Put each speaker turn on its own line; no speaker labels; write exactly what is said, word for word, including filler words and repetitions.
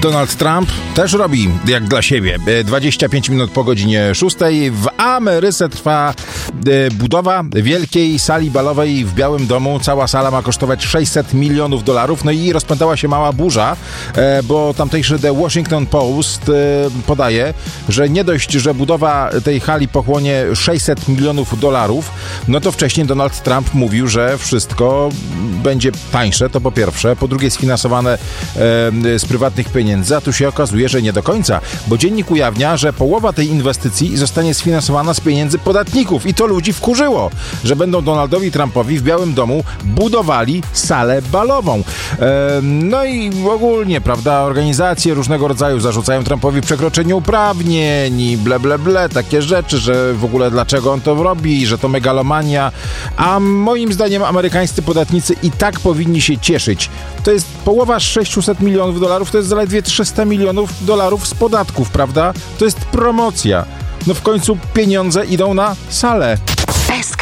Donald Trump też robi jak dla siebie. dwadzieścia pięć minut po godzinie szóstej w Ameryce trwa budowa wielkiej sali balowej w Białym Domu. Cała sala ma kosztować sześćset milionów dolarów. No i rozpętała się mała burza, bo tamtejszy The Washington Post podaje, że nie dość, że budowa tej hali pochłonie sześćset milionów dolarów, no to wcześniej Donald Trump mówił, że wszystko będzie tańsze, to po pierwsze. Po drugie sfinansowane z prywatnych pieniędzy, a tu się okazuje, że nie do końca, bo dziennik ujawnia, że połowa tej inwestycji zostanie sfinansowana z pieniędzy podatników i to ludzi wkurzyło, że będą Donaldowi Trumpowi w Białym Domu budowali salę balową. E, no i ogólnie, prawda, organizacje różnego rodzaju zarzucają Trumpowi przekroczenie uprawnień i ble, ble, ble, takie rzeczy, że w ogóle dlaczego on to robi, że to megalomania, a moim zdaniem amerykańscy podatnicy i tak powinni się cieszyć. To jest połowa z sześćset milionów dolarów, to jest zaledwie trzysta milionów dolarów z podatków, prawda? To jest promocja. No w końcu pieniądze idą na salę.
S K